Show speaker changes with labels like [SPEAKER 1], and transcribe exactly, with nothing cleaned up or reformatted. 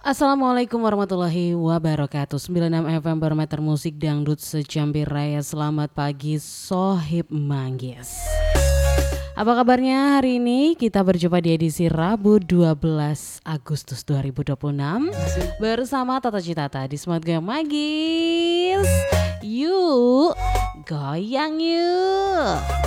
[SPEAKER 1] Assalamualaikum warahmatullahi wabarakatuh. sembilan puluh enam F M Barometer Musik Dangdut Secampi Raya. Selamat pagi Sohib Manggis. Apa kabarnya hari ini? Kita berjumpa di edisi Rabu dua belas Agustus dua ribu dua puluh enam bersama Tata Citata di Smart Goyang Manggis. Yuk, goyang yuk.